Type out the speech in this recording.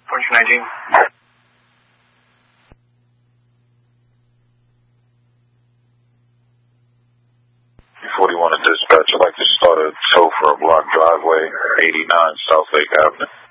4219. 41 to dispatch. I'd like to start a tow for a block driveway, 89 South Lake Avenue.